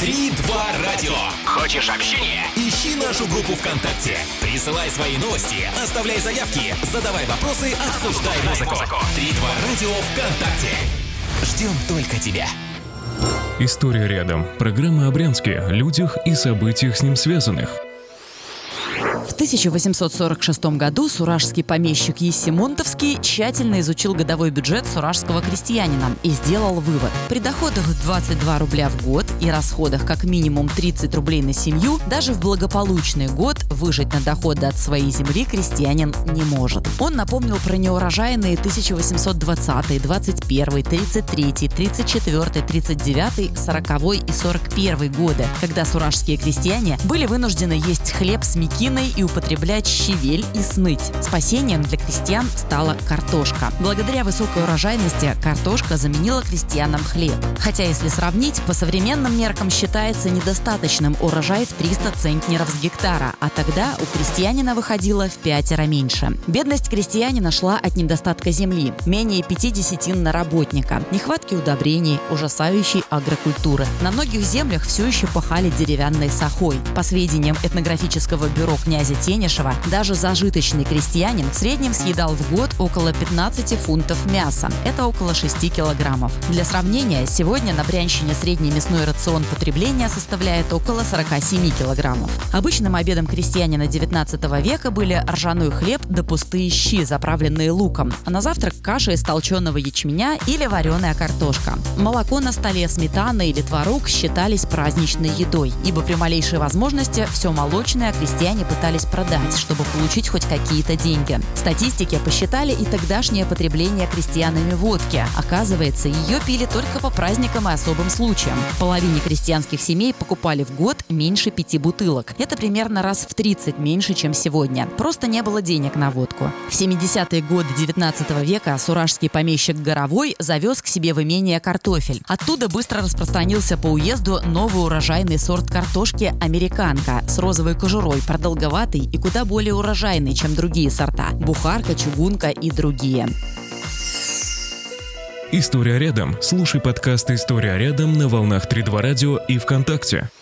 3-2 радио. Хочешь общения? Ищи нашу группу ВКонтакте. Присылай свои новости, оставляй заявки, задавай вопросы, обсуждай музыку. 3-2 радио ВКонтакте. Ждем только тебя. История рядом. Программа о Брянске, людях и событиях с ним связанных. В 1846 году суражский помещик Ессимонтовский тщательно изучил годовой бюджет суражского крестьянина и сделал вывод. При доходах в 22 рубля в год и расходах как минимум 30 рублей на семью, даже в благополучный год выжить на доходы от своей земли крестьянин не может. Он напомнил про неурожайные 1820, 21, 33, 34, 39, 40 и 41 годы, когда суражские крестьяне были вынуждены есть хлеб с мекиной и употреблять щавель и сныть. Спасением для крестьян стала картошка. Благодаря высокой урожайности картошка заменила крестьянам хлеб. Хотя, если сравнить, по современным меркам считается недостаточным урожай в 300 центнеров с гектара, а тогда у крестьянина выходило в 5 раз меньше. Бедность крестьянина шла от недостатка земли, менее 5 десятин на работника, нехватки удобрений, ужасающей агрокультуры. На многих землях все еще пахали деревянной сахой. По сведениям этнографического бюро князя Тенишева, даже зажиточный крестьянин в среднем съедал в год около 15 фунтов мяса. Это около 6 килограммов. Для сравнения, сегодня на Брянщине средний мясной рацион потребления составляет около 47 килограммов. Обычным обедом крестьянина 19 века были ржаной хлеб да пустые щи, заправленные луком, а на завтрак каша из толченого ячменя или вареная картошка. Молоко на столе, сметана или творог считались праздничной едой, ибо при малейшей возможности все молочное крестьяне пытались продать, чтобы получить хоть какие-то деньги. Статистики посчитали и тогдашнее потребление крестьянами водки. Оказывается, ее пили только по праздникам и особым случаям. В половине крестьянских семей покупали в год меньше 5 бутылок. Это примерно раз в 30 меньше, чем сегодня. Просто не было денег на водку. В 70-е годы 19 века суражский помещик Горовой завез к себе в имение картофель. Оттуда быстро распространился по уезду новый урожайный сорт картошки «Американка» с розовой кожурой, продолговатый и куда более урожайный, чем другие сорта – бухарка, чугунка и другие. История рядом. Слушай подкаст «История рядом» на волнах 3-2 радио и ВКонтакте.